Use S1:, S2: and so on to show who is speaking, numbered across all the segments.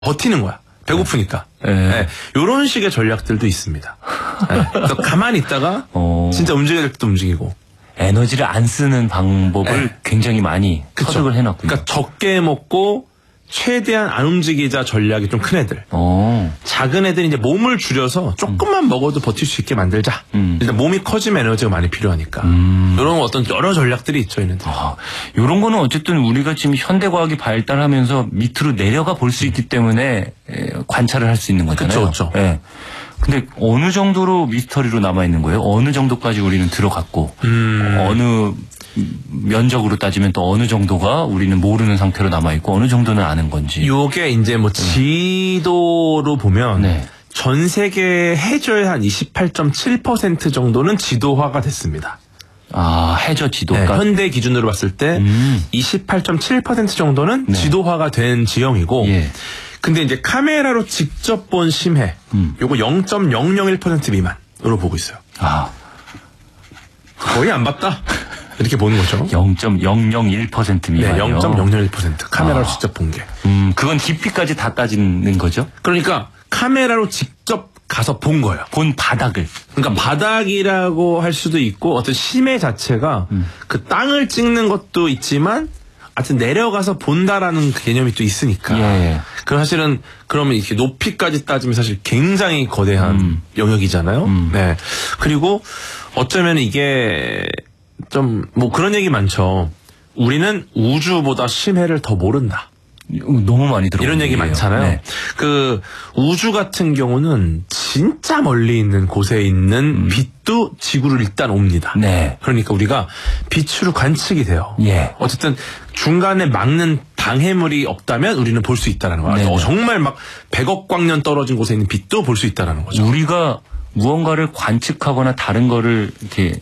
S1: 버티는 거야. 배고프니까.
S2: 네.
S1: 네. 이런 식의 전략들도 있습니다. 네. 그래서 가만히 있다가 진짜 움직여야 될 때도 움직이고.
S2: 에너지를 안 쓰는 방법을
S1: 네.
S2: 굉장히 많이 터득을 해놨군요.
S1: 그러니까 적게 먹고 최대한 안 움직이자 전략이 좀 큰 애들. 작은 애들이 이제 몸을 줄여서 조금만 먹어도 버틸 수 있게 만들자. 일단 몸이 커지면 에너지가 많이 필요하니까. 이런 어떤 여러 전략들이 있죠, 얘네들.
S2: 이런 거는 어쨌든 우리가 지금 현대과학이 발달하면서 밑으로 내려가 볼 수 있기 때문에 관찰을 할 수 있는 거잖아요.
S1: 그렇죠.
S2: 네. 근데 어느 정도로 미스터리로 남아있는 거예요? 어느 정도까지 우리는 들어갔고 어느 면적으로 따지면 또 어느 정도가 우리는 모르는 상태로 남아있고 어느 정도는 아는 건지.
S1: 요게 이제 뭐 지도로 보면
S2: 네.
S1: 전 세계 해저의 한 28.7% 정도는 지도화가 됐습니다.
S2: 아, 해저 지도가.
S1: 네, 현대 기준으로 봤을 때 28.7% 정도는
S2: 네.
S1: 지도화가 된 지형이고
S2: 예.
S1: 근데 이제 카메라로 직접 본 심해 요거 0.001% 미만으로 보고 있어요.
S2: 아,
S1: 거의 안 봤다. 이렇게 보는 거죠.
S2: 0.001%
S1: 네,
S2: 미만이요.
S1: 0.001% 카메라로 직접 본 게.
S2: 그건 깊이까지 다 따지는 거죠?
S1: 그러니까 카메라로 직접 가서 본 거예요.
S2: 본 바닥을.
S1: 그러니까 바닥이라고 할 수도 있고 어떤 심해 자체가 그 땅을 찍는 것도 있지만 하여튼 내려가서 본다라는 그 개념이 또 있으니까.
S2: 예.
S1: 그 사실은 그러면 이렇게 높이까지 따지면 사실 굉장히 거대한 영역이잖아요. 네. 그리고 어쩌면 이게 좀 뭐 그런 얘기 많죠. 우리는 우주보다 심해를 더 모른다.
S2: 너무 많이 들어.
S1: 이런 얘기 많잖아요.
S2: 네.
S1: 그 우주 같은 경우는 진짜 멀리 있는 곳에 있는 빛도 지구를 일단 옵니다.
S2: 네.
S1: 그러니까 우리가 빛으로 관측이 돼요.
S2: 예.
S1: 어쨌든 중간에 막는 방해물이 없다면 우리는 볼 수 있다는 거예요.
S2: 네네.
S1: 정말 막 100억 광년 떨어진 곳에 있는 빛도 볼 수 있다는 거죠.
S2: 우리가 무언가를 관측하거나 다른 거를 이렇게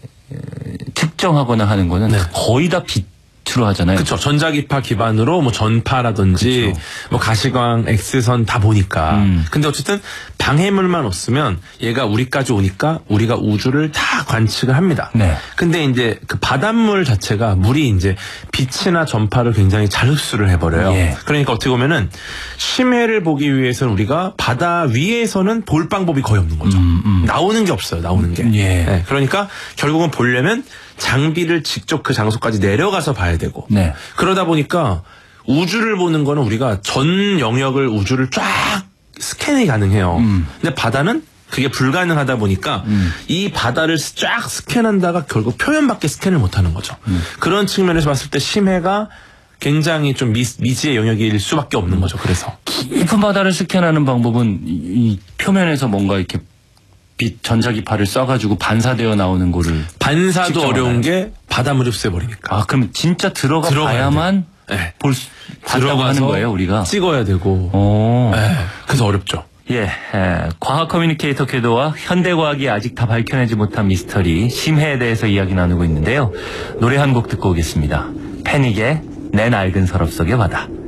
S2: 측정하거나 하는 거는
S1: 네.
S2: 거의 다 빛으로 하잖아요.
S1: 그렇죠. 전자기파 기반으로 뭐 전파라든지
S2: 그쵸.
S1: 뭐 가시광, X선 다 보니까. 근데 어쨌든 방해물만 없으면 얘가 우리까지 오니까 우리가 우주를 다 관측을 합니다.
S2: 네.
S1: 근데 이제 그 바닷물 자체가 물이 이제 빛이나 전파를 굉장히 잘 흡수를 해버려요.
S2: 예.
S1: 그러니까 어떻게 보면은 심해를 보기 위해서는 우리가 바다 위에서는 볼 방법이 거의 없는 거죠. 나오는 게 없어요. 나오는 게.
S2: 예.
S1: 네. 그러니까 결국은 보려면 장비를 직접 그 장소까지 내려가서 봐야 되고.
S2: 네.
S1: 그러다 보니까 우주를 보는 거는 우리가 전 영역을 우주를 쫙 스캔이 가능해요. 근데 바다는 그게 불가능하다 보니까 이 바다를 쫙 스캔한다가 결국 표면밖에 스캔을 못하는 거죠. 그런 측면에서 봤을 때 심해가 굉장히 좀 미지의 영역일 수밖에 없는 거죠. 그래서
S2: 깊은 바다를 스캔하는 방법은 이 표면에서 뭔가 이렇게 빛 전자기파를 쏴가지고 반사되어 나오는 거를
S1: 반사도
S2: 측정하나요?
S1: 어려운 게 바닷물 흡수해 버리니까.
S2: 아, 그럼 진짜 들어가야만
S1: 네.
S2: 봤다고 하는 거예요, 우리가?
S1: 찍어야 되고. 네. 그래서 어렵죠.
S2: 예, 과학 커뮤니케이터 궤도와 현대과학이 아직 다 밝혀내지 못한 미스터리 심해에 대해서 이야기 나누고 있는데요. 노래 한 곡 듣고 오겠습니다. 패닉의 내 낡은 서랍 속의 바다.